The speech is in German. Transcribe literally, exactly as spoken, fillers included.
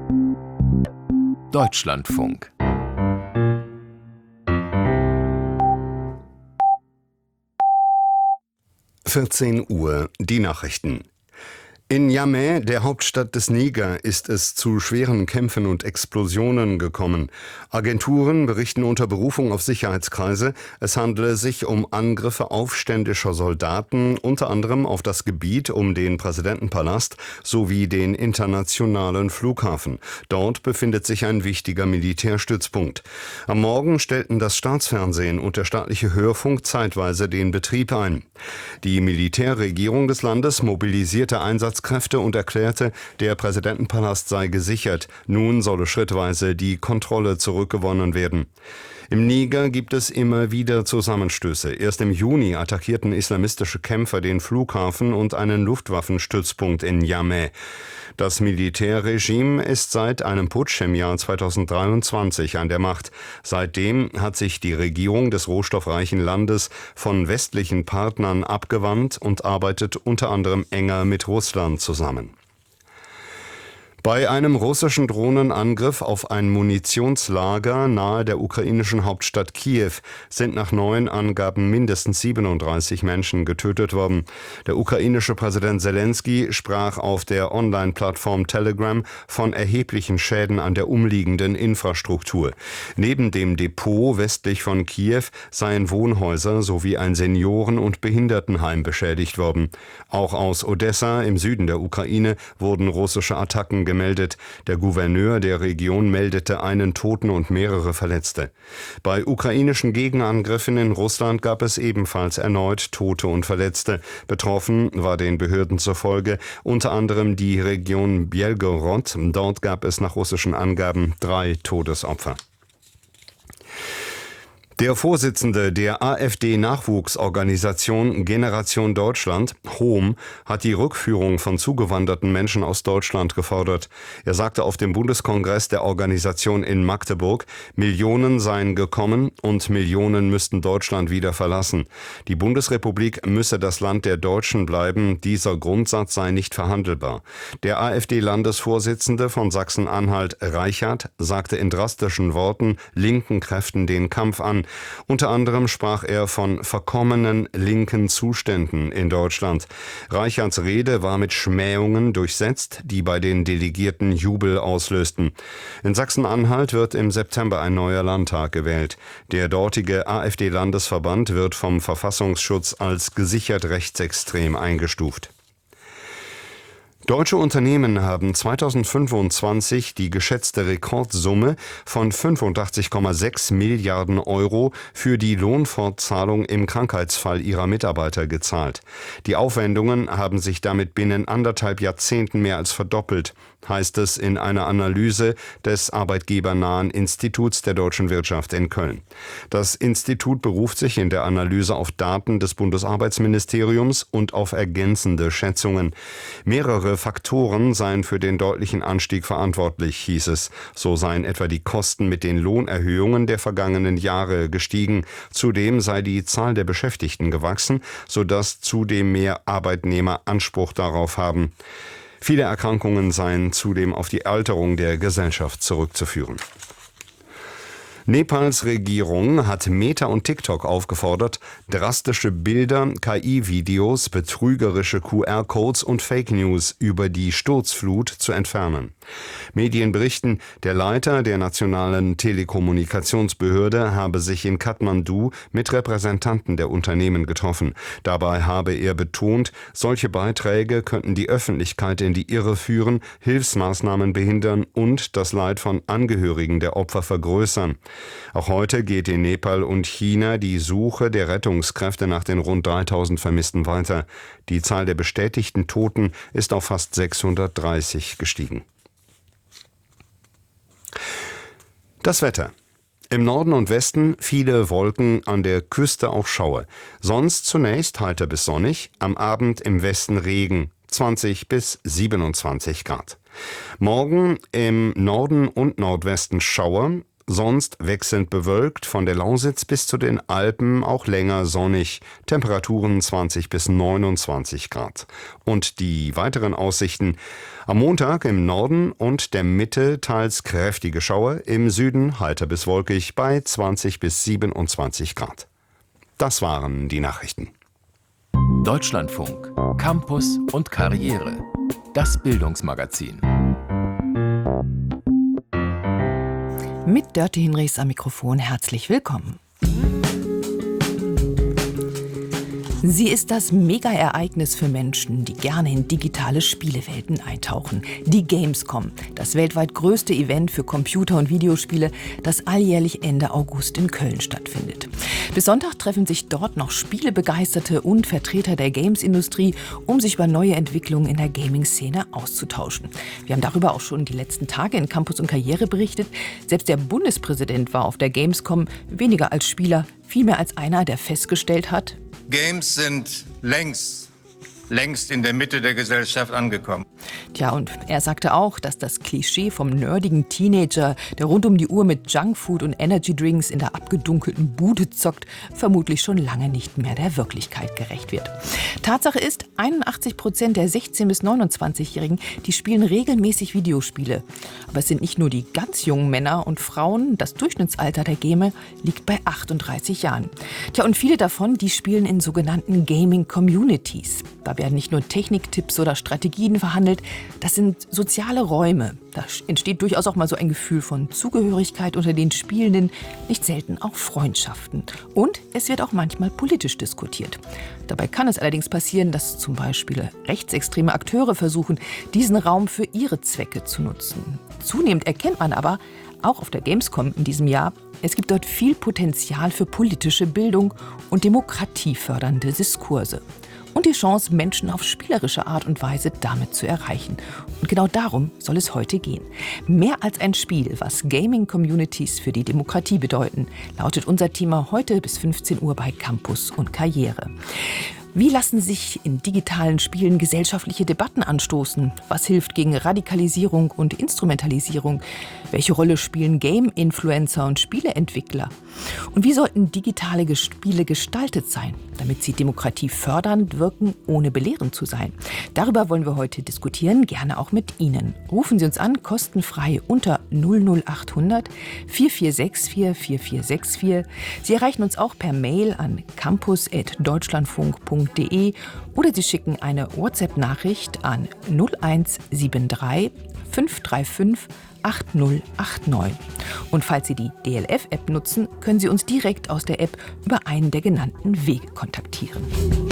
Deutschlandfunk. vierzehn Uhr, die Nachrichten. In Niamey, der Hauptstadt des Niger, ist es zu schweren Kämpfen und Explosionen gekommen. Agenturen berichten unter Berufung auf Sicherheitskreise, es handele sich um Angriffe aufständischer Soldaten, unter anderem auf das Gebiet um den Präsidentenpalast sowie den internationalen Flughafen. Dort befindet sich ein wichtiger Militärstützpunkt. Am Morgen stellten das Staatsfernsehen und der staatliche Hörfunk zeitweise den Betrieb ein. Die Militärregierung des Landes mobilisierte Einsatz Kräfte und erklärte, der Präsidentenpalast sei gesichert. Nun solle schrittweise die Kontrolle zurückgewonnen werden. Im Niger gibt es immer wieder Zusammenstöße. Erst im Juni attackierten islamistische Kämpfer den Flughafen und einen Luftwaffenstützpunkt in Niamey. Das Militärregime ist seit einem Putsch im Jahr zweitausenddreiundzwanzig an der Macht. Seitdem hat sich die Regierung des rohstoffreichen Landes von westlichen Partnern abgewandt und arbeitet unter anderem enger mit Russland zusammen. Bei einem russischen Drohnenangriff auf ein Munitionslager nahe der ukrainischen Hauptstadt Kiew sind nach neuen Angaben mindestens siebenunddreißig Menschen getötet worden. Der ukrainische Präsident Zelensky sprach auf der Online-Plattform Telegram von erheblichen Schäden an der umliegenden Infrastruktur. Neben dem Depot westlich von Kiew seien Wohnhäuser sowie ein Senioren- und Behindertenheim beschädigt worden. Auch aus Odessa im Süden der Ukraine wurden russische Attacken gemeldet. Gemeldet. Der Gouverneur der Region meldete einen Toten und mehrere Verletzte. Bei ukrainischen Gegenangriffen in Russland gab es ebenfalls erneut Tote und Verletzte. Betroffen war den Behörden zufolge unter anderem die Region Belgorod. Dort gab es nach russischen Angaben drei Todesopfer. Der Vorsitzende der AfD-Nachwuchsorganisation Generation Deutschland, Hohm, hat die Rückführung von zugewanderten Menschen aus Deutschland gefordert. Er sagte auf dem Bundeskongress der Organisation in Magdeburg, Millionen seien gekommen und Millionen müssten Deutschland wieder verlassen. Die Bundesrepublik müsse das Land der Deutschen bleiben, dieser Grundsatz sei nicht verhandelbar. Der AfD-Landesvorsitzende von Sachsen-Anhalt, Reichert, sagte in drastischen Worten linken Kräften den Kampf an. Unter anderem sprach er von verkommenen linken Zuständen in Deutschland. Reicherts Rede war mit Schmähungen durchsetzt, die bei den Delegierten Jubel auslösten. In Sachsen-Anhalt wird im September ein neuer Landtag gewählt. Der dortige AfD-Landesverband wird vom Verfassungsschutz als gesichert rechtsextrem eingestuft. Deutsche Unternehmen haben zweitausendfünfundzwanzig die geschätzte Rekordsumme von fünfundachtzig Komma sechs Milliarden Euro für die Lohnfortzahlung im Krankheitsfall ihrer Mitarbeiter gezahlt. Die Aufwendungen haben sich damit binnen anderthalb Jahrzehnten mehr als verdoppelt, heißt es in einer Analyse des arbeitgebernahen Instituts der deutschen Wirtschaft in Köln. Das Institut beruft sich in der Analyse auf Daten des Bundesarbeitsministeriums und auf ergänzende Schätzungen. Mehrere Faktoren seien für den deutlichen Anstieg verantwortlich, hieß es. So seien etwa die Kosten mit den Lohnerhöhungen der vergangenen Jahre gestiegen. Zudem sei die Zahl der Beschäftigten gewachsen, sodass zudem mehr Arbeitnehmer Anspruch darauf haben. Viele Erkrankungen seien zudem auf die Alterung der Gesellschaft zurückzuführen. Nepals Regierung hat Meta und TikTok aufgefordert, drastische Bilder, K I-Videos, betrügerische Q R-Codes und Fake News über die Sturzflut zu entfernen. Medien berichten, der Leiter der nationalen Telekommunikationsbehörde habe sich in Kathmandu mit Repräsentanten der Unternehmen getroffen. Dabei habe er betont, solche Beiträge könnten die Öffentlichkeit in die Irre führen, Hilfsmaßnahmen behindern und das Leid von Angehörigen der Opfer vergrößern. Auch heute geht in Nepal und China die Suche der Rettungskräfte nach den rund dreitausend Vermissten weiter. Die Zahl der bestätigten Toten ist auf fast sechshundertdreißig gestiegen. Das Wetter. Im Norden und Westen viele Wolken, an der Küste auch Schauer. Sonst zunächst heiter bis sonnig, am Abend im Westen Regen, zwanzig bis siebenundzwanzig Grad. Morgen im Norden und Nordwesten Schauer, sonst wechselnd bewölkt, von der Lausitz bis zu den Alpen auch länger sonnig, Temperaturen zwanzig bis neunundzwanzig Grad. Und die weiteren Aussichten: am Montag im Norden und der Mitte teils kräftige Schauer, im Süden heiter bis wolkig bei zwanzig bis siebenundzwanzig Grad. Das waren die Nachrichten. Deutschlandfunk, Campus und Karriere. Das Bildungsmagazin. Mit Dörte Hinrichs am Mikrofon herzlich willkommen. Sie ist das Mega-Ereignis für Menschen, die gerne in digitale Spielewelten eintauchen. Die Gamescom, das weltweit größte Event für Computer- und Videospiele, das alljährlich Ende August in Köln stattfindet. Bis Sonntag treffen sich dort noch Spielebegeisterte und Vertreter der Games-Industrie, um sich über neue Entwicklungen in der Gaming-Szene auszutauschen. Wir haben darüber auch schon die letzten Tage in Campus und Karriere berichtet. Selbst der Bundespräsident war auf der Gamescom weniger als Spieler, vielmehr als einer, der festgestellt hat: Games sind längst, längst in der Mitte der Gesellschaft angekommen. Tja, und er sagte auch, dass das Klischee vom nerdigen Teenager, der rund um die Uhr mit Junkfood und Energydrinks in der abgedunkelten Bude zockt, vermutlich schon lange nicht mehr der Wirklichkeit gerecht wird. Tatsache ist, einundachtzig Prozent der sechzehn- bis neunundzwanzigjährigen, die spielen regelmäßig Videospiele. Aber es sind nicht nur die ganz jungen Männer und Frauen, das Durchschnittsalter der Gamer liegt bei achtunddreißig Jahren. Tja, und viele davon, die spielen in sogenannten Gaming-Communities. Da werden nicht nur Techniktipps oder Strategien verhandelt, das sind soziale Räume. Da entsteht durchaus auch mal so ein Gefühl von Zugehörigkeit unter den Spielenden, nicht selten auch Freundschaften. Und es wird auch manchmal politisch diskutiert. Dabei kann es allerdings passieren, dass zum Beispiel rechtsextreme Akteure versuchen, diesen Raum für ihre Zwecke zu nutzen. Zunehmend erkennt man aber, auch auf der Gamescom in diesem Jahr, es gibt dort viel Potenzial für politische Bildung und demokratiefördernde Diskurse. Und die Chance, Menschen auf spielerische Art und Weise damit zu erreichen. Und genau darum soll es heute gehen. Mehr als ein Spiel, was Gaming-Communities für die Demokratie bedeuten, lautet unser Thema heute bis fünfzehn Uhr bei Campus und Karriere. Wie lassen sich in digitalen Spielen gesellschaftliche Debatten anstoßen? Was hilft gegen Radikalisierung und Instrumentalisierung? Welche Rolle spielen Game-Influencer und Spieleentwickler? Und wie sollten digitale Spiele gestaltet sein, damit sie demokratiefördernd wirken, ohne belehrend zu sein? Darüber wollen wir heute diskutieren, gerne auch mit Ihnen. Rufen Sie uns an, kostenfrei unter null null achthundert vier vier sechs vier vier vier sechs vier. Sie erreichen uns auch per Mail an campus at deutschlandfunk punkt de oder Sie schicken eine WhatsApp-Nachricht an null eins sieben drei fünf drei fünf acht null acht neun. Und falls Sie die D L F-App nutzen, können Sie uns direkt aus der App über einen der genannten Wege kontaktieren.